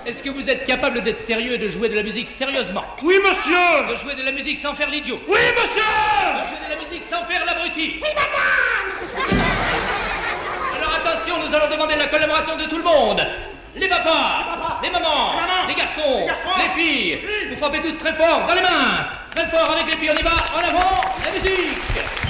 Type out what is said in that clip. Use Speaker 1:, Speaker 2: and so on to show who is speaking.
Speaker 1: Est-ce que vous êtes capable d'être sérieux et de jouer de la musique sérieusement?
Speaker 2: Oui, monsieur.
Speaker 1: De jouer de la musique sans faire l'idiot?
Speaker 2: Oui, monsieur.
Speaker 1: De jouer de la musique sans faire l'abruti?
Speaker 3: Oui, madame.
Speaker 1: Alors attention, nous allons demander la collaboration de tout le monde. Les papas, les mamans, les garçons, les filles. Vous frappez tous très fort, dans les mains. Très fort avec les pieds, on y va, en avant, la musique.